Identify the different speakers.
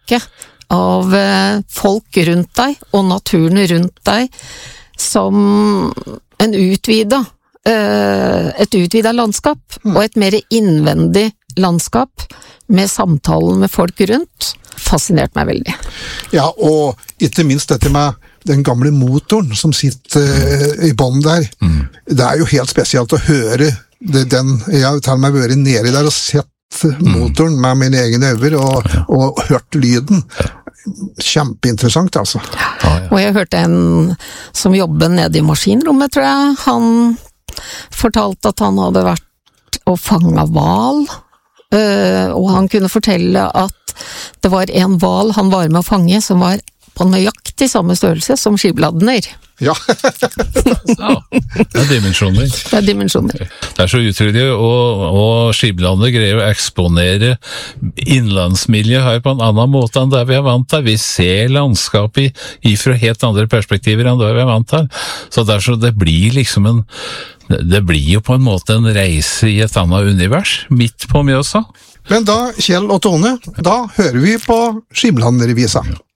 Speaker 1: inntrykket av folk rundt deg og naturen rundt deg som et utvidet landskap, og et mer innvendig landskap med samtalen med folk rundt, fascinert meg veldig.
Speaker 2: Ja, og ikke minst dette med den gamle motoren som sitter i bånd der. Det jo helt spesielt å høre den, jeg har meg vært nede der og sett motoren med mine egne øyne og hørt lyden. Kjempeinteressant, altså.
Speaker 1: Og jeg hørte en som jobber nede i maskinrommet, tror jeg. Han fortalte at han hadde vært og fanget hval, og han kunne fortelle at det var en hval han var med å fange som var på nøyaktig samme størrelse som skibladner.
Speaker 2: Ja.
Speaker 3: Det dimensjoner.
Speaker 1: Det dimensjoner.
Speaker 3: Det så utrolig, og skiblander greier å eksponere innlandsmiljøet her på en annen måte enn det vi vant til. Vi ser landskapet ifra helt andre perspektiver enn det vi vant til. Så det blir liksom det blir jo på en måte en reise i et annet univers, midt på Mjøsa.
Speaker 2: Men da, Kjell og Tone, da hører vi på Skibladnervisa.